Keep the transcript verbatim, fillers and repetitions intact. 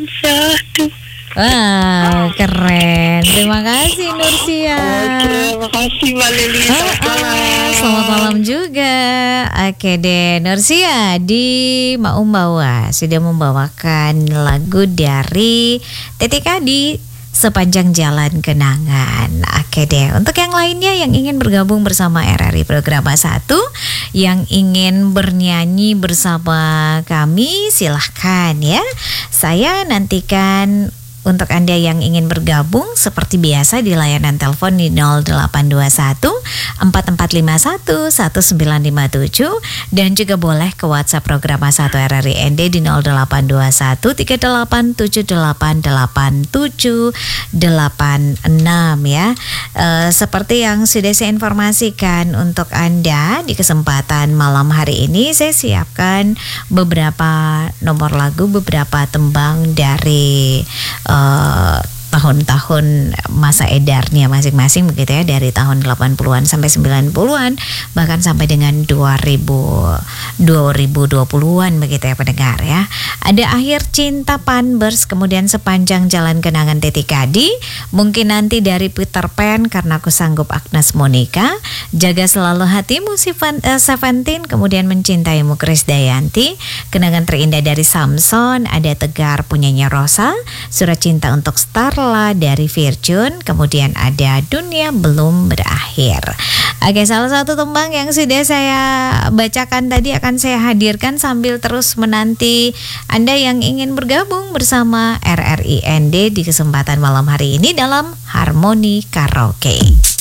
Satu. Wah, keren. Terima kasih Nursia. Oke, makasih Mbak Lili. Ah, ah, selamat malam juga. Oke deh, Nursia di Maumbawa sudah membawakan lagu dari T T K di Sepanjang Jalan Kenangan. Oke deh, untuk yang lainnya yang ingin bergabung bersama R R I Programa satu, yang ingin bernyanyi bersama kami, silahkan ya. Saya nantikan untuk Anda yang ingin bergabung seperti biasa di layanan telepon di nol delapan dua satu empat empat lima satu satu sembilan lima tujuh, dan juga boleh ke WhatsApp Programa satu R R I N D di nol delapan dua satu tiga delapan tujuh delapan delapan tujuh delapan enam ya. E, seperti yang sudah saya informasikan untuk Anda di kesempatan malam hari ini, saya siapkan beberapa nomor lagu, beberapa tembang dari Uh, tahun-tahun masa edarnya masing-masing begitu ya, dari tahun delapan puluhan sampai sembilan puluhan, bahkan sampai dengan dua ribu dua puluhan begitu ya pendengar ya. Ada Akhir Cinta Panbers, kemudian Sepanjang Jalan Kenangan T T K D, mungkin nanti dari Peter Pan, Karena Aku Sanggup Agnes Monica, Jaga Selalu Hatimu Seventeen, kemudian Mencintaimu Krisdayanti, Kenangan Terindah dari Samson, ada Tegar punyanya Rosa, Surat Cinta untuk Starla dari Virjun, kemudian ada Dunia Belum Berakhir. Oke, salah satu tembang yang sudah saya bacakan tadi akan saya hadirkan sambil terus menanti Anda yang ingin bergabung bersama R R I N D di kesempatan malam hari ini dalam Harmoni Karaoke.